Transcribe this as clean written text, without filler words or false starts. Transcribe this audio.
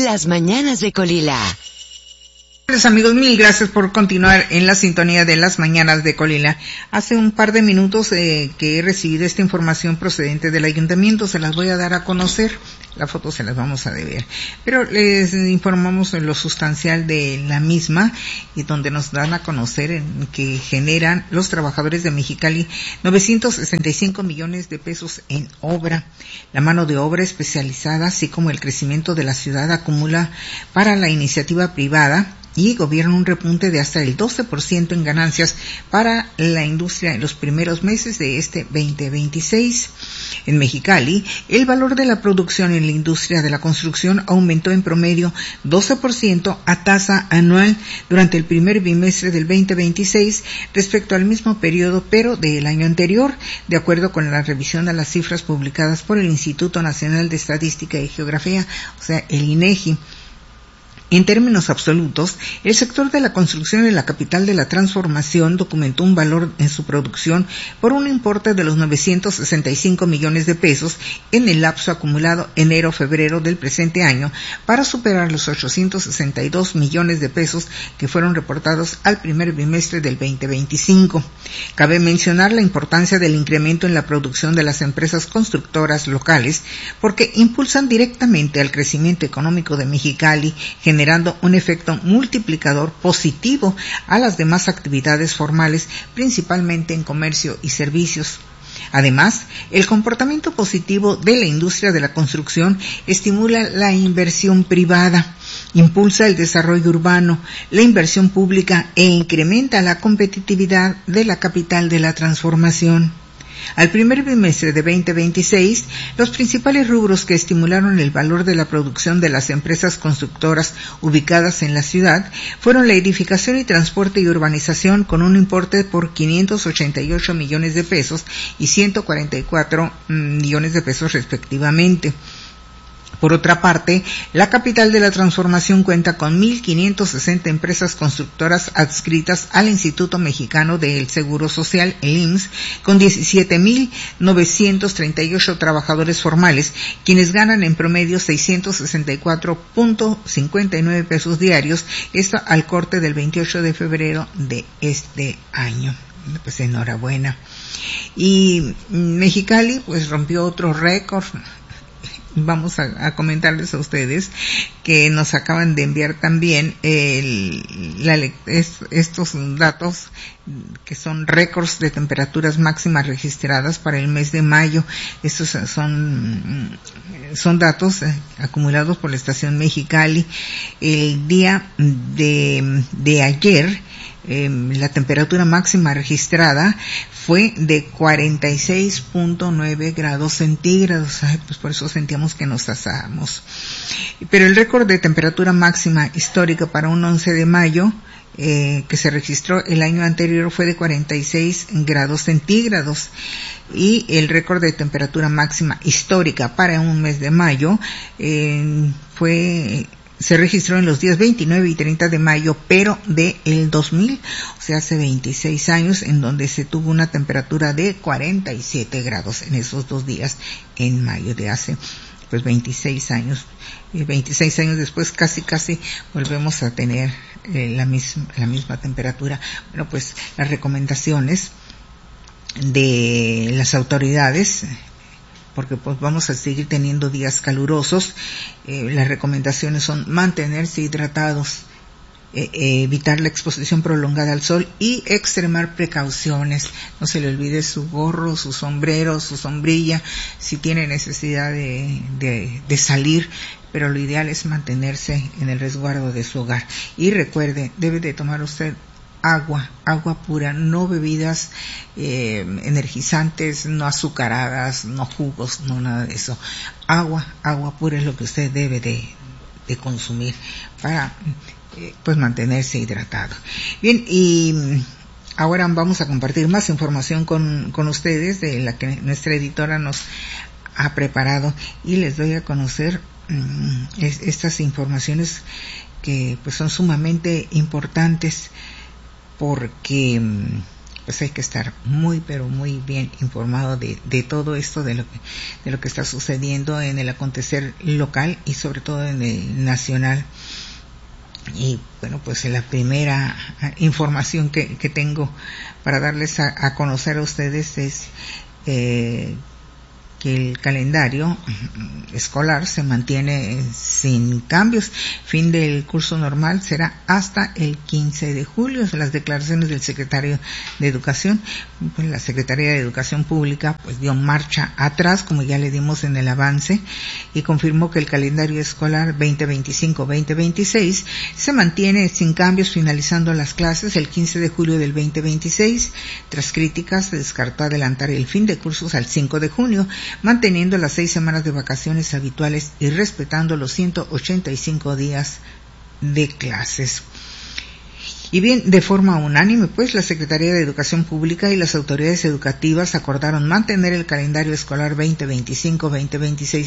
Las mañanas de Colila. Amigos, mil gracias por continuar en la sintonía de las mañanas de Colila. Hace un par de minutos que he recibido esta información procedente del ayuntamiento, se las voy a dar a conocer. La foto se las vamos a deber, pero les informamos en lo sustancial de la misma y donde nos dan a conocer que generan los trabajadores de Mexicali 965 millones de pesos en obra. La mano de obra especializada, así como el crecimiento de la ciudad, acumula para la iniciativa privada y gobierna un repunte de hasta el 12% en ganancias para la industria en los primeros meses de este 2026. En Mexicali, el valor de la producción en la industria de la construcción aumentó en promedio 12% a tasa anual durante el primer bimestre del 2026 respecto al mismo periodo, pero del año anterior, de acuerdo con la revisión de las cifras publicadas por el Instituto Nacional de Estadística y Geografía, o sea, el INEGI. En términos absolutos, el sector de la construcción en la capital de la transformación documentó un valor en su producción por un importe de los 965 millones de pesos en el lapso acumulado enero-febrero del presente año, para superar los 862 millones de pesos que fueron reportados al primer bimestre del 2025. Cabe mencionar la importancia del incremento en la producción de las empresas constructoras locales, porque impulsan directamente al crecimiento económico de Mexicali, generando un efecto multiplicador positivo a las demás actividades formales, principalmente en comercio y servicios. Además, el comportamiento positivo de la industria de la construcción estimula la inversión privada, impulsa el desarrollo urbano, la inversión pública e incrementa la competitividad de la capital de la transformación. Al primer bimestre de 2026, los principales rubros que estimularon el valor de la producción de las empresas constructoras ubicadas en la ciudad fueron la edificación y transporte y urbanización, con un importe por 588 millones de pesos y 144 millones de pesos respectivamente. Por otra parte, la capital de la transformación cuenta con 1,560 empresas constructoras adscritas al Instituto Mexicano del Seguro Social, el IMSS, con 17,938 trabajadores formales, quienes ganan en promedio 664.59 pesos diarios, esto al corte del 28 de febrero de este año. Pues enhorabuena. Y Mexicali pues rompió otro récord. Vamos a comentarles a ustedes que nos acaban de enviar también estos datos que son récords de temperaturas máximas registradas para el mes de mayo. Estos son datos acumulados por la estación Mexicali. El día de ayer, la temperatura máxima registrada fue de 46.9 grados centígrados. Pues por eso sentíamos que nos asábamos. Pero el récord de temperatura máxima histórica para un 11 de mayo, que se registró el año anterior, fue de 46 grados centígrados. Y el récord de temperatura máxima histórica para un mes de mayo se registró en los días 29 y 30 de mayo, pero de el 2000, o sea, hace 26 años, en donde se tuvo una temperatura de 47 grados en esos 2 días en mayo de hace, pues, 26 años. Y 26 años después casi volvemos a tener la misma temperatura. Bueno, pues las recomendaciones de las autoridades, porque pues vamos a seguir teniendo días calurosos. Las recomendaciones son mantenerse hidratados, evitar la exposición prolongada al sol y extremar precauciones. No se le olvide su gorro, su sombrero, su sombrilla, si tiene necesidad de salir, pero lo ideal es mantenerse en el resguardo de su hogar. Y recuerde, debe de tomar usted agua pura, no bebidas energizantes, no azucaradas, no jugos, no nada de eso. Agua pura es lo que usted debe de consumir para pues mantenerse hidratado. Bien, y ahora vamos a compartir más información con ustedes, de la que nuestra editora nos ha preparado, y les doy a conocer estas informaciones que pues son sumamente importantes, porque pues hay que estar muy, pero muy bien informado de todo esto, de lo que está sucediendo en el acontecer local y sobre todo en el nacional. Y bueno, pues la primera información que tengo para darles a conocer a ustedes es que el calendario escolar se mantiene sin cambios. Fin del curso normal será hasta el 15 de julio. Las declaraciones del secretario de Educación, pues la Secretaría de Educación Pública pues dio marcha atrás, como ya le dimos en el avance, y confirmó que el calendario escolar 2025-2026 se mantiene sin cambios, finalizando las clases el 15 de julio del 2026. Tras críticas, se descartó adelantar el fin de cursos al 5 de junio, manteniendo las 6 semanas de vacaciones habituales y respetando los 185 días de clases. Y bien, de forma unánime, pues la Secretaría de Educación Pública y las autoridades educativas acordaron mantener el calendario escolar 2025-2026